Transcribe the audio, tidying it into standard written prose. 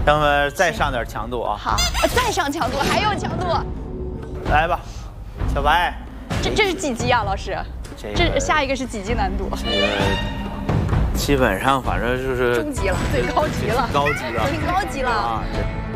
让我们再上点强度啊！ 好，再上强度，还有强度。 来吧，小白。 这是几级啊，老师？这下一个是几级难度？ 基本上反正就是中级了，最高级了。 高级了， 挺高级了啊！